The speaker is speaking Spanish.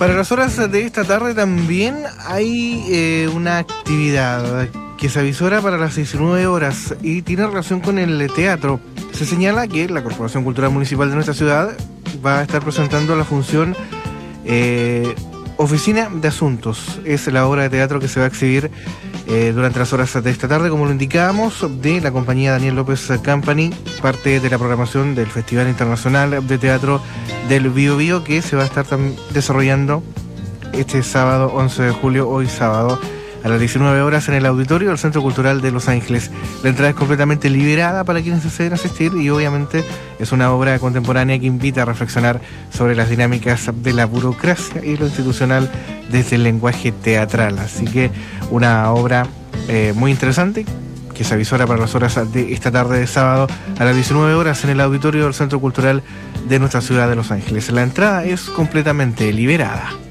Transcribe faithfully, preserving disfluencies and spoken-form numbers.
Para las horas de esta tarde también hay eh, una actividad que se avisora para las diecinueve horas y tiene relación con el teatro. Se señala que la Corporación Cultural Municipal de nuestra ciudad va a estar presentando la función eh, Oficina de Asuntos. Es la obra de teatro que se va a exhibir eh, durante las horas de esta tarde, como lo indicábamos, de la compañía Daniel López Company, parte de la programación del Festival Internacional de Teatro del Bío Bío, que se va a estar desarrollando este sábado once de julio, hoy sábado, a las diecinueve horas en el auditorio del Centro Cultural de Los Ángeles. La entrada es completamente liberada para quienes deseen asistir y obviamente es una obra contemporánea que invita a reflexionar sobre las dinámicas de la burocracia y lo institucional desde el lenguaje teatral. Así que una obra eh, muy interesante que se avisora para las horas de esta tarde de sábado a las diecinueve horas en el auditorio del Centro Cultural de nuestra ciudad de Los Ángeles. La entrada es completamente liberada.